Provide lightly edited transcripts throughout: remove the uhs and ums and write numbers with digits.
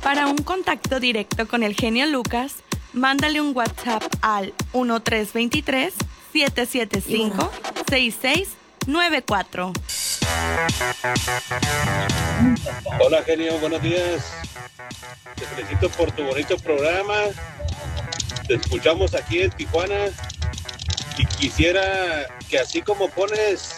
Para un contacto directo con el genio Lucas, mándale un WhatsApp al 1323-775-6694. Hola genio, buenos días. Te felicito por tu bonito programa. Te escuchamos aquí en Tijuana y quisiera que así como pones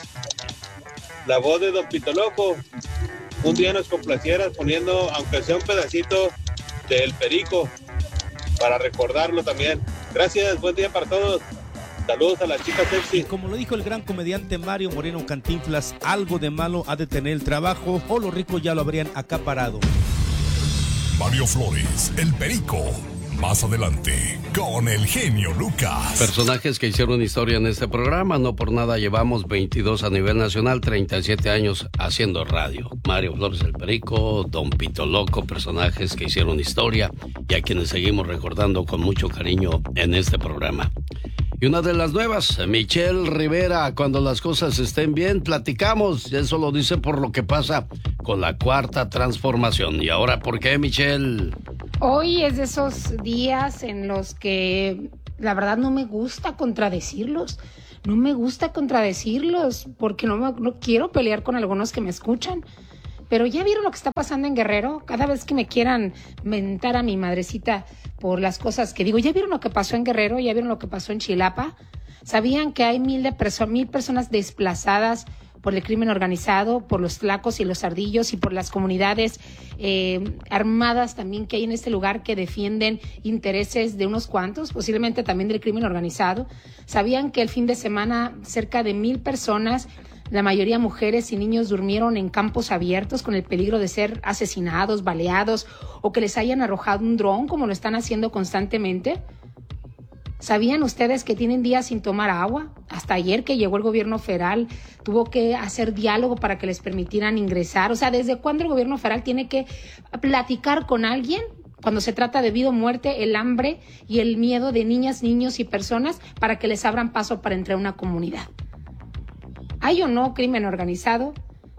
la voz de Don Pito Loco, un día nos complacieras poniendo, aunque sea un pedacito del Perico, para recordarlo también. Gracias, buen día para todos. Saludos a la chica sexy. Y como lo dijo el gran comediante Mario Moreno Cantinflas, algo de malo ha de tener el trabajo o los ricos ya lo habrían acaparado. Mario Flores, el Perico. Más adelante, con el genio Lucas. Personajes que hicieron historia en este programa. No por nada llevamos 22 a nivel nacional, 37 años haciendo radio. Mario Flores el Perico, Don Pito Loco, personajes que hicieron historia y a quienes seguimos recordando con mucho cariño en este programa. Y una de las nuevas, Michelle Rivera, cuando las cosas estén bien, platicamos. Eso lo dice por lo que pasa con la Cuarta Transformación. ¿Y ahora por qué, Michelle? Hoy es de esos días en los que la verdad no me gusta contradecirlos. No me gusta contradecirlos porque no quiero pelear con algunos que me escuchan. Pero ya vieron lo que está pasando en Guerrero. Cada vez que me quieran mentar a mi madrecita por las cosas que digo, ¿ya vieron lo que pasó en Guerrero? ¿Ya vieron lo que pasó en Chilapa? ¿Sabían que hay 1,000 personas desplazadas por el crimen organizado, por los tlacos y los ardillos y por las comunidades armadas también que hay en este lugar que defienden intereses de unos cuantos, posiblemente también del crimen organizado? ¿Sabían que el fin de semana cerca de 1,000 personas, la mayoría mujeres y niños, durmieron en campos abiertos con el peligro de ser asesinados, baleados o que les hayan arrojado un dron como lo están haciendo constantemente? ¿Sabían ustedes que tienen días sin tomar agua? Hasta ayer que llegó el gobierno federal tuvo que hacer diálogo para que les permitieran ingresar. O sea, ¿desde cuándo el gobierno federal tiene que platicar con alguien cuando se trata de vida o muerte, el hambre y el miedo de niñas, niños y personas para que les abran paso para entrar a una comunidad? ¿Hay o no crimen organizado?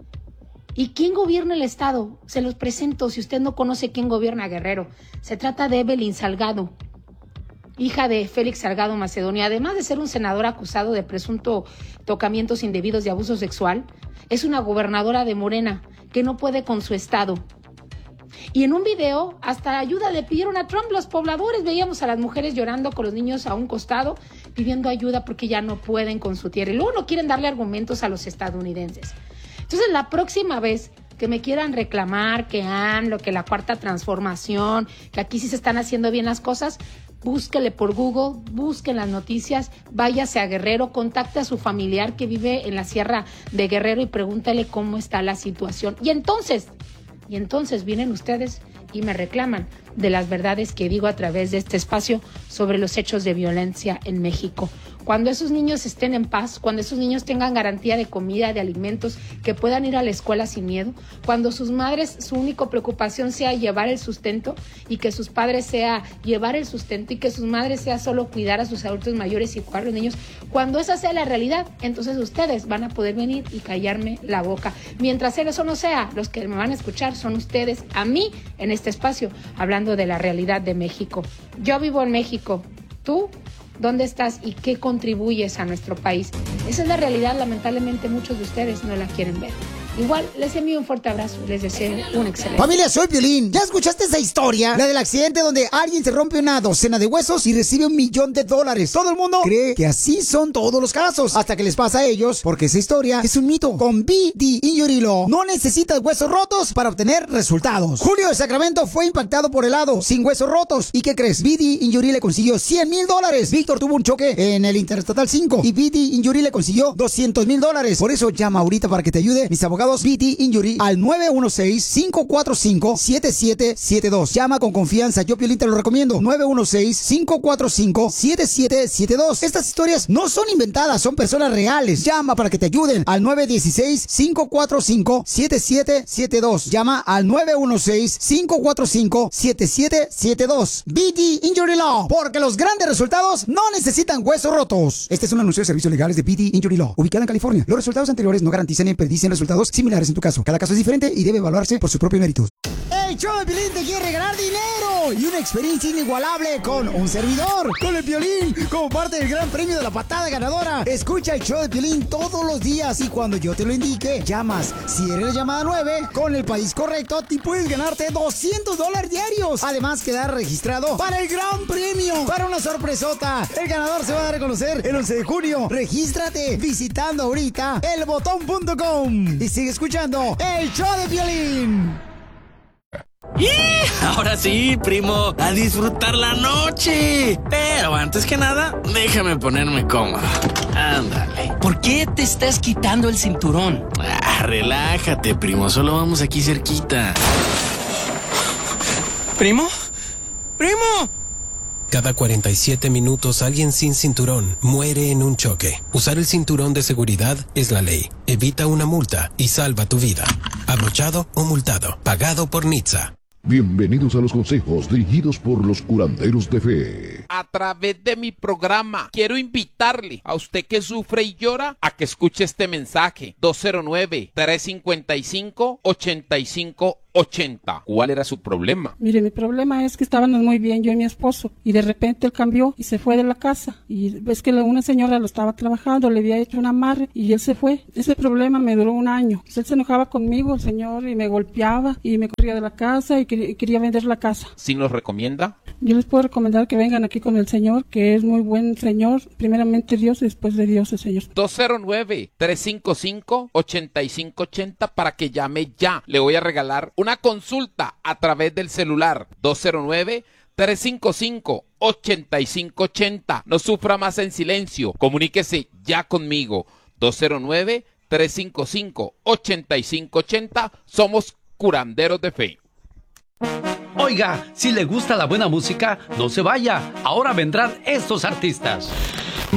¿Y quién gobierna el estado? Se los presento si usted no conoce quién gobierna Guerrero. Se trata de Evelyn Salgado, hija de Félix Salgado Macedonio. Además de ser un senador acusado de presunto tocamientos indebidos y abuso sexual, es una gobernadora de Morena que no puede con su estado. Y en un video hasta ayuda le pidieron a Trump los pobladores. Veíamos a las mujeres llorando con los niños a un costado, pidiendo ayuda porque ya no pueden con su tierra. Y luego no quieren darle argumentos a los estadounidenses. Entonces, la próxima vez que me quieran reclamar que AMLO, que la Cuarta Transformación, que aquí sí se están haciendo bien las cosas, búsquele por Google, busquen las noticias, váyase a Guerrero, contacte a su familiar que vive en la Sierra de Guerrero y pregúntale cómo está la situación. Y entonces vienen ustedes y me reclaman de las verdades que digo a través de este espacio sobre los hechos de violencia en México. Cuando esos niños estén en paz, cuando esos niños tengan garantía de comida, de alimentos, que puedan ir a la escuela sin miedo, cuando sus madres, su única preocupación sea llevar el sustento y que sus padres sea llevar el sustento y que sus madres sea solo cuidar a sus adultos mayores y cuidar a los niños, cuando esa sea la realidad, entonces ustedes van a poder venir y callarme la boca. Mientras eso no sea, los que me van a escuchar son ustedes, a mí, en este espacio, hablando de la realidad de México. Yo vivo en México. ¿Tú? ¿Dónde estás y qué contribuyes a nuestro país? Esa es la realidad, lamentablemente muchos de ustedes no la quieren ver. Igual, les envío un fuerte abrazo, les deseo un excelente. Familia, soy Piolín. ¿Ya escuchaste esa historia? La del accidente donde alguien se rompe una docena de huesos y recibe $1,000,000. Todo el mundo cree que así son todos los casos, hasta que les pasa a ellos, porque esa historia es un mito. Con BD Injury Law no necesitas huesos rotos para obtener resultados. Julio de Sacramento fue impactado por helado, sin huesos rotos. ¿Y qué crees? BD Injury le consiguió $100,000. Víctor tuvo un choque en el Interestatal 5 y BD Injury le consiguió $200,000. Por eso llama ahorita para que te ayude mis abogados BD Injury al 916-545-7772. Llama con confianza, yo Piolín te lo recomiendo. 916-545-7772. Estas historias no son inventadas, son personas reales. Llama para que te ayuden al 916-545-7772. Llama al 916-545-7772. BD Injury Law, porque los grandes resultados no necesitan huesos rotos. Este es un anuncio de servicios legales de BD Injury Law, ubicada en California. Los resultados anteriores no garantizan ni predicen resultados similares en tu caso. Cada caso es diferente y debe evaluarse por su propio mérito. ¡Hey, El show de Piolín te quiere regalar dinero y una experiencia inigualable con un servidor, con el Piolín, como parte del gran premio de la patada ganadora. Escucha el show de Piolín todos los días y cuando yo te lo indique, llamas. Si eres la llamada 9, con el país correcto, te puedes ganarte $200 diarios. Además, quedar registrado para el gran premio, para una sorpresota. El ganador se va a dar a conocer el 11 de junio. Regístrate visitando ahorita elbotón.com y sigue escuchando el show de Piolín. ¡Y! Ahora sí, primo, a disfrutar la noche. Pero antes que nada, déjame ponerme cómodo. Ándale. ¿Por qué te estás quitando el cinturón? Relájate, primo, solo vamos aquí cerquita. ¿Primo? ¡Primo! Cada 47 minutos alguien sin cinturón muere en un choque. Usar el cinturón de seguridad es la ley. Evita una multa y salva tu vida. Abrochado o multado. Pagado por NHTSA. Bienvenidos a los consejos dirigidos por los curanderos de fe. A través de mi programa, quiero invitarle a usted que sufre y llora a que escuche este mensaje. 209-355-8580. ¿Cuál era su problema? Mire, mi problema es que estábamos muy bien yo y mi esposo y de repente él cambió y se fue de la casa y ves que una señora lo estaba trabajando, le había hecho un amarre y él se fue. Ese problema me duró un año. Él se enojaba conmigo, el señor, y me golpeaba y me corría de la casa y quería vender la casa. ¿Sí nos recomienda? Yo les puedo recomendar que vengan aquí con el señor, que es muy buen señor, primeramente Dios y después de Dios el señor. 209-355-8580 para que llame ya. Le voy a regalar una consulta a través del celular. 209-355-8580. No sufra más en silencio. Comuníquese ya conmigo. 209-355-8580. Somos curanderos de fe. Oiga, si le gusta la buena música, no se vaya. Ahora vendrán estos artistas.